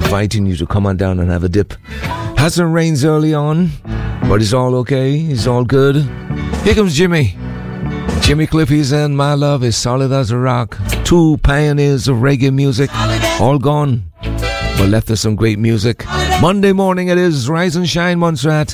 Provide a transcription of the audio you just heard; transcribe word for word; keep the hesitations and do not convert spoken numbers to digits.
inviting you to come on down and have a dip. Had some rains early on, but it's all okay. It's all good. Here comes Jimmy. Jimmy Cliffies and My Love is Solid as a Rock. Two pioneers of reggae music, all gone, but left us some great music. Monday morning it is. Rise and shine, Montserrat.